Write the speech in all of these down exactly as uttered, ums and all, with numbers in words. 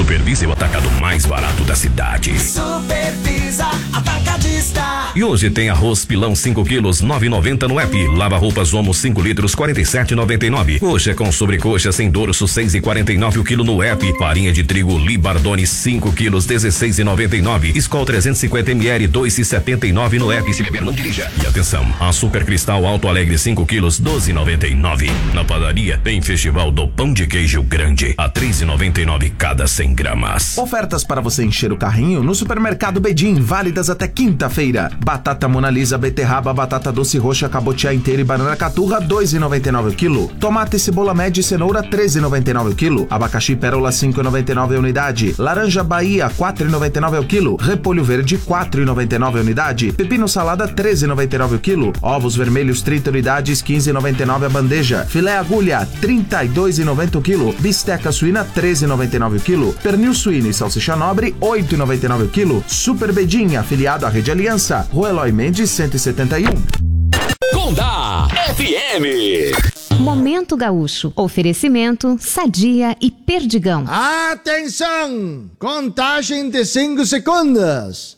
Supervisa é o atacado mais barato da cidade. Supervisa Atacadista. E hoje tem arroz pilão cinco quilos, nove e noventa no app. Lava roupas Omo cinco litros, quarenta e sete e noventa e nove. Coxa com sobrecoxa sem dorso, seis e quarenta e nove o quilo no app. Farinha de trigo Libardone cinco quilos, dezesseis e noventa e nove. Skol trezentos e cinquenta mililitros, dois e setenta e nove no app. Se beber, não dirija. E atenção, açúcar cristal Alto Alegre cinco quilos, doze e noventa e nove. Na padaria tem Festival do Pão de Queijo Grande, a três e noventa e nove cada cem gramas. Ofertas para você encher o carrinho no Supermercado Bedim, válidas até quinta-feira. Batata Mona Lisa, beterraba, batata doce roxa, cabotiá inteira e banana caturra, dois e noventa e nove o quilo. Tomate, cebola média e cenoura, treze e noventa e nove o quilo. Abacaxi pérola, cinco e noventa e nove a unidade. Laranja Bahia, quatro e noventa e nove o quilo. Repolho verde, quatro e noventa e nove a unidade. Pepino salada, treze e noventa e nove o quilo. Ovos vermelhos, trinta unidades, quinze e noventa e nove a bandeja. Filé agulha, trinta e dois e noventa o quilo. Bisteca suína, treze e noventa e nove o quilo. Pernil suíno e salsicha nobre, oito e noventa e nove o quilo. Super Bedinha, afiliado à Rede Aliança. Rua Eloy Mendes, cento e setenta e um. Conda F M. Momento Gaúcho. Oferecimento Sadia e Perdigão. Atenção! Contagem de cinco segundos.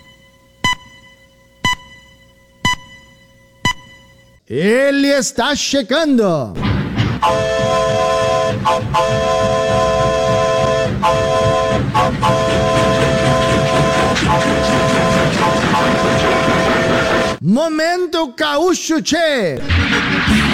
Ele está chegando. Momento Gaúcho, che!